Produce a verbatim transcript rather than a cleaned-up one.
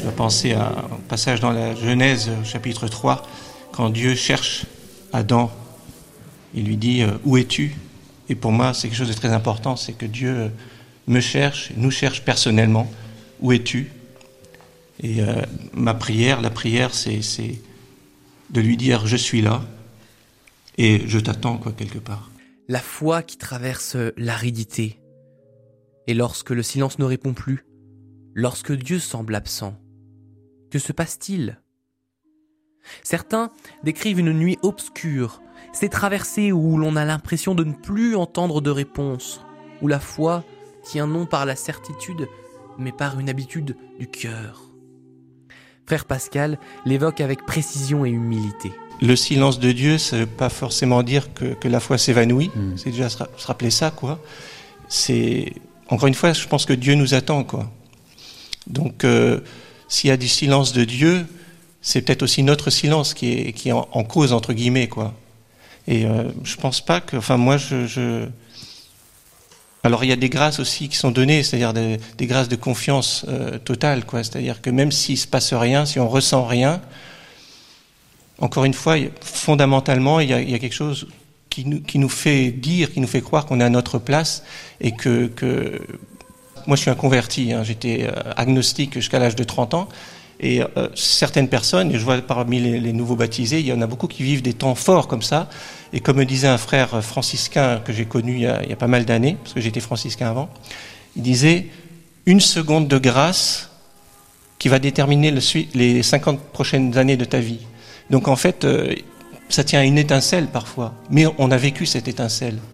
Je dois penser à un passage dans la Genèse, chapitre trois, quand Dieu cherche Adam. Il lui dit « Où es-tu » Et pour moi, c'est quelque chose de très important, c'est que Dieu me cherche, nous cherche personnellement. « Où es-tu » Et euh, ma prière, la prière, c'est, c'est de lui dire « Je suis là et je t'attends, quoi, quelque part. » La foi qui traverse l'aridité. Et lorsque le silence ne répond plus, lorsque Dieu semble absent, que se passe-t-il ? Certains décrivent une nuit obscure, ces traversées où l'on a l'impression de ne plus entendre de réponse, où la foi tient non par la certitude, mais par une habitude du cœur. Frère Pascal l'évoque avec précision et humilité. Le silence de Dieu, ça ne veut pas forcément dire que, que la foi s'évanouit. Mmh. C'est déjà se, se rappeler ça, quoi. C'est... Encore une fois, je pense que Dieu nous attend, quoi. Donc, euh, s'il y a du silence de Dieu, c'est peut-être aussi notre silence qui est, qui est en, en cause, entre guillemets, quoi. Et euh, je pense pas que... Enfin, moi, je... je... Alors, il y a des grâces aussi qui sont données, c'est-à-dire des, des grâces de confiance euh, totale, quoi. C'est-à-dire que même s'il se passe rien, si on ressent rien, encore une fois, fondamentalement, il y a, il y a quelque chose qui nous, qui nous fait dire, qui nous fait croire qu'on est à notre place et que... que... Moi, je suis un converti, hein. J'étais agnostique jusqu'à l'âge de trente ans. Et euh, certaines personnes, et je vois parmi les, les nouveaux baptisés, il y en a beaucoup qui vivent des temps forts comme ça. Et comme me disait un frère franciscain que j'ai connu il y a, il y a pas mal d'années, parce que j'étais franciscain avant, il disait « une seconde de grâce qui va déterminer le, les cinquante prochaines années de ta vie ». Donc en fait, euh, ça tient à une étincelle parfois, mais on a vécu cette étincelle.